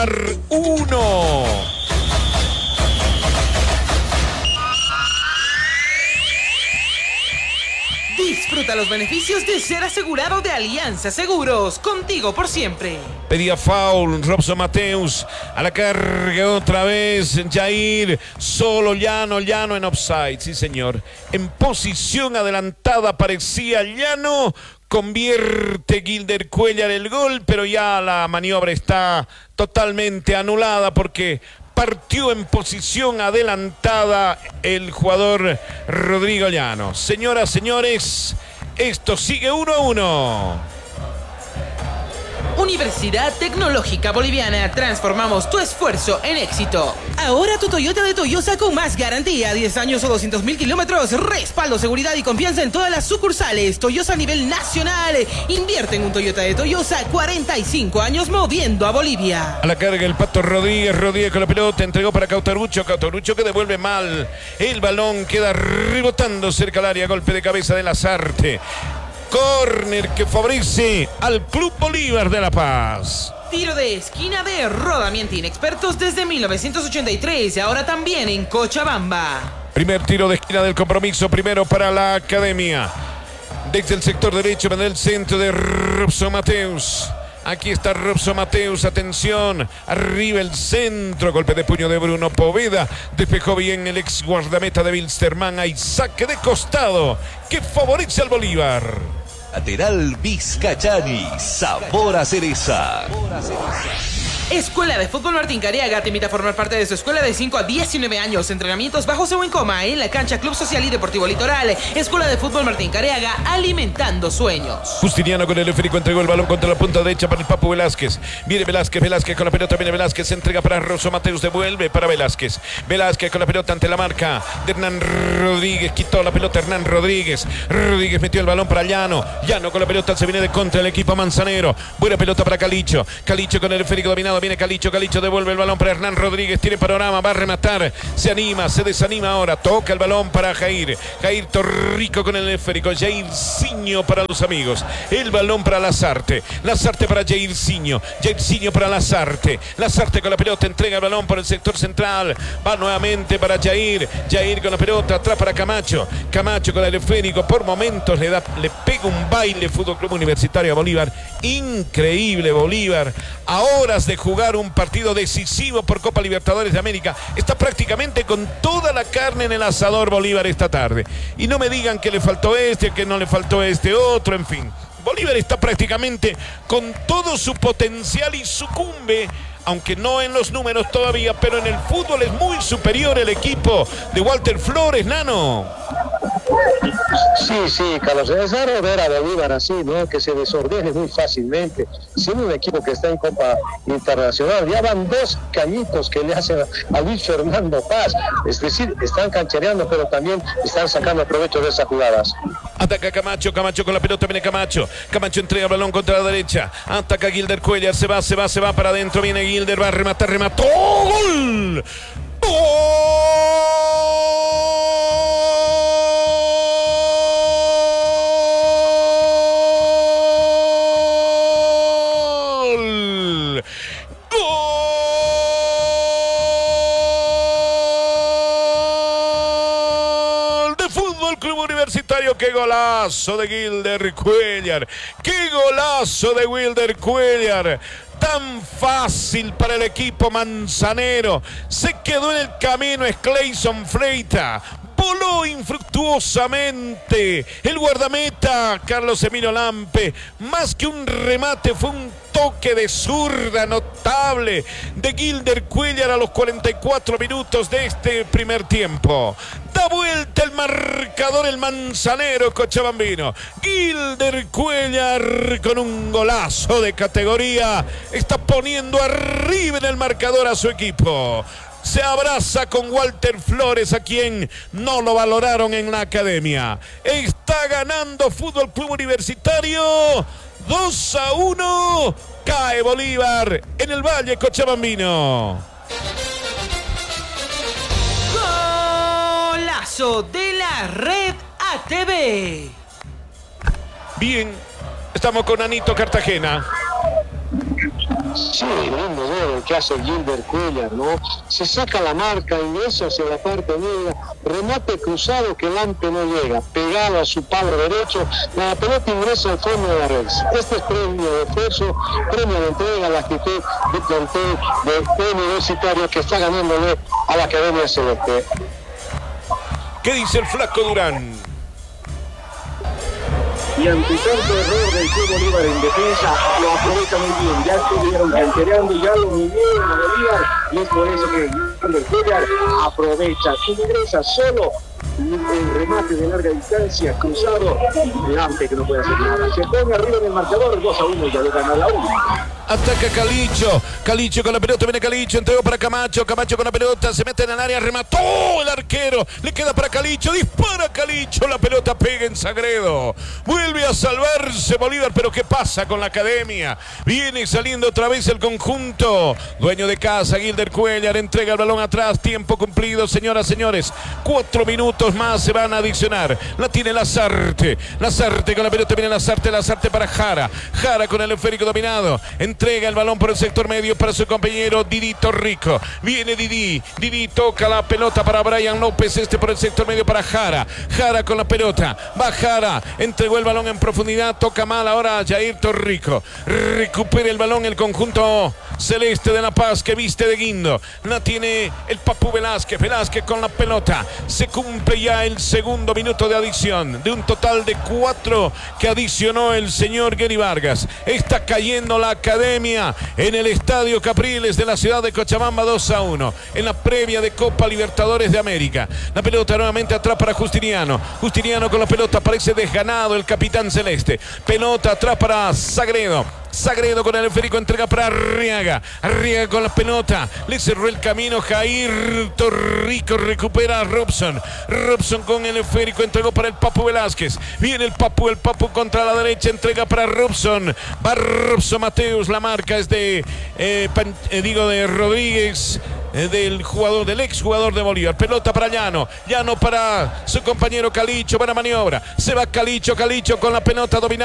1. Disfruta los beneficios de ser asegurado de Alianza Seguros, contigo por siempre. Pedía foul, Robson Mateus, a la carga otra vez, Jair, solo Llano en offside, sí señor. En posición adelantada parecía Llano, convierte Gilder Cuéllar el gol, pero ya la maniobra está totalmente anulada porque partió en posición adelantada el jugador Rodrigo Llano. Señoras, señores, esto sigue 1-1. Universidad Tecnológica Boliviana, transformamos tu esfuerzo en éxito. Ahora tu Toyota de Toyosa con más garantía, 10 años o 200.000 kilómetros, respaldo, seguridad y confianza en todas las sucursales. Toyosa a nivel nacional. Invierte en un Toyota de Toyosa, 45 años moviendo a Bolivia. A la carga el Pato Rodríguez con la pelota, entregó para Cauterucho que devuelve mal. El balón queda rebotando cerca al área, golpe de cabeza de Lazarte. Córner que favorece al Club Bolívar de La Paz. Tiro de esquina de Rodamientín, expertos desde 1983 y ahora también en Cochabamba. Primer tiro de esquina del compromiso, primero para la Academia. Desde el sector derecho, en el centro de Robson Mateus. Aquí está Robson Mateus, atención, arriba el centro, golpe de puño de Bruno Poveda, despejó bien el ex guardameta de Wilstermann, hay saque de costado que favorece al Bolívar. Lateral Vizcachani, sabor a cereza. Escuela de Fútbol Martín Cariaga te invita a formar parte de su escuela de 5 a 19 años. Entrenamientos bajos o en coma en la cancha Club Social y Deportivo Litoral. Escuela de Fútbol Martín Cariaga, alimentando sueños. Justiniano con el esférico entregó el balón contra la punta derecha para el Papu Velázquez. Viene Velázquez con la pelota, viene Velázquez, se entrega para Robson Mateus, devuelve para Velázquez con la pelota ante la marca de Hernán Rodríguez, quitó la pelota Hernán Rodríguez metió el balón para Llano con la pelota, se viene de contra el equipo manzanero. Buena pelota para Calicho con el esférico dominado. Viene Calicho devuelve el balón para Hernán Rodríguez, tiene panorama, va a rematar, se anima, se desanima ahora, toca el balón para Jair Torrico con el esférico, Jairzinho para los amigos, el balón para Lazarte para Jairzinho para Lazarte con la pelota, entrega el balón por el sector central, va nuevamente para Jair con la pelota, atrás para Camacho con el esférico, por momentos le pega un baile Fútbol Club Universitario a Bolívar, increíble Bolívar, a horas de jugar un partido decisivo por Copa Libertadores de América, está prácticamente con toda la carne en el asador Bolívar esta tarde, y no me digan que le faltó que no le faltó otro, en fin, Bolívar está prácticamente con todo su potencial y sucumbe, aunque no en los números todavía, pero en el fútbol es muy superior el equipo de Walter Flores, Nano. Sí, Carlos, es raro ver a Bolívar así, ¿no? Que se desordene muy fácilmente, siendo un equipo que está en Copa Internacional. Ya van 2 cañitos que le hacen a Luis Fernando Paz, es decir, están canchereando, pero también están sacando provecho de esas jugadas. Ataca Camacho con la pelota, viene Camacho entrega el balón contra la derecha, ataca Gilder Cuéllar, se va para adentro, viene Gilder, va a rematar, remató, ¡gol! ¡Qué golazo de Gilder Cuéllar! ¡Qué golazo de Gilder Cuéllar! Tan fácil para el equipo manzanero. Se quedó en el camino Clayson Freita. Voló infructuosamente el guardameta Carlos Emilio Lampe. Más que un remate, fue un toque de zurda notable de Gilder Cuéllar a los 44 minutos de este primer tiempo. Da vuelta el marcador el manzanero cochabambino. Gilder Cuéllar con un golazo de categoría está poniendo arriba en el marcador a su equipo. Se abraza con Walter Flores, a quien no lo valoraron en la academia. Está ganando Fútbol Club Universitario 2-1. Cae Bolívar en el Valle Cochabambino. Golazo de la Red ATV. Bien, estamos con Anito Cartagena. Sí, lindo gol el que hace Gilbert Cuellar, ¿no? Se saca la marca, ingresa hacia la parte media, remate cruzado que el ante no llega, pegado a su palo derecho, la pelota ingresa al fondo de la red. Este es premio de esfuerzo, premio de entrega, la actitud de plantel de Universitario que está ganándole a la Academia Celeste. ¿Qué dice el flaco Durán? Y ante tanto error del Club Bolívar en defensa, lo aprovecha muy bien. Ya estuvieron cantereando ya lo midieron a Bolívar, y es por eso que el Cuellar aprovecha, ingresa solo el remate de larga distancia, cruzado, delante que no puede hacer nada. Se pone arriba en el marcador, 2-1, ya le gana la 1. Ataca Calicho. Calicho con la pelota, viene Calicho, entregó para Camacho. Camacho con la pelota, se mete en el área, remató el arquero. Le queda para Calicho, dispara Calicho. La pelota pega en Sagredo. Vuelve a salvarse Bolívar, pero ¿qué pasa con la Academia? Viene saliendo otra vez el conjunto. Dueño de casa, Gilbert Cuellar, entrega el balón atrás. Tiempo cumplido, señoras, señores. 4 minutos más se van a adicionar. La tiene Lazarte. Lazarte con la pelota, viene Lazarte para Jara. Jara con el esférico dominado. Entrega el balón por el sector medio para su compañero Didito Rico. Viene Didi. Didi toca la pelota para Brian López. Este por el sector medio para Jara. Jara con la pelota. Va Jara. Entregó el balón en profundidad. Toca mal ahora Jair Torrico. Recupera el balón el conjunto celeste de La Paz que viste de guindo. La tiene el Papu Velázquez. Velázquez con la pelota. Se cumple ya el segundo minuto de adición. De un total de 4 que adicionó el señor Gary Vargas. Está cayendo la Academia en el Estadio Capriles de la ciudad de Cochabamba 2-1 en la previa de Copa Libertadores de América. La pelota nuevamente atrás para Justiniano. Justiniano con la pelota, parece desganado el capitán celeste. Pelota atrás para Sagredo. Sagredo con el esférico, entrega para Arriaga. Arriaga con la pelota. Le cerró el camino Jair Torrico. Recupera a Robson. Robson con el esférico, entregó para el Papu Velázquez. Viene el Papu contra la derecha. Entrega para Robson. Va Robson Mateus. La marca es de Rodríguez. Del exjugador de Bolívar. Pelota para Llano. Llano para su compañero Calicho. Buena maniobra. Se va Calicho con la pelota dominada.